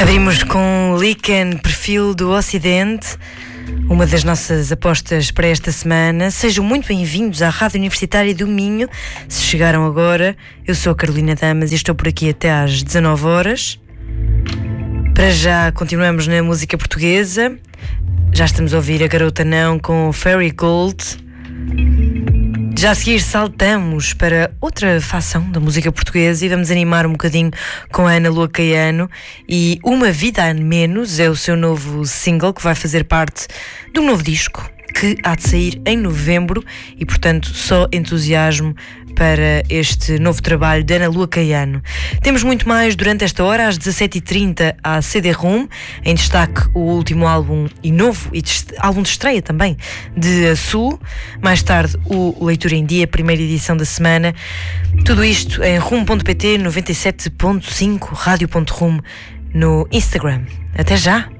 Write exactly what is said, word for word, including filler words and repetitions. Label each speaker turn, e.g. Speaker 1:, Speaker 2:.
Speaker 1: Abrimos com Lycan, Perfil do Ocidente, uma das nossas apostas para esta semana. Sejam muito bem-vindos à Rádio Universitária do Minho. Se chegaram agora, eu sou a Carolina Damas e estou por aqui até às dezanove horas. Para já, continuamos na música portuguesa. Já estamos a ouvir a Garota Não com Fairy Gold. Já a seguir saltamos para outra facção da música portuguesa e vamos animar um bocadinho com a Ana Lua Caiano, e Uma Vida a Menos é o seu novo single que vai fazer parte de um novo disco que há de sair em novembro e, portanto, só entusiasmo para este novo trabalho de Ana Lua Caiano. Temos muito mais durante esta hora. Às dezassete e trinta a C D ROM, em destaque o último álbum e novo e de, álbum de estreia também de Azul. Mais tarde o Leitura em Dia, primeira edição da semana. Tudo isto em rum ponto pt, noventa e sete ponto cinco, rádio ponto rum no Instagram. Até já!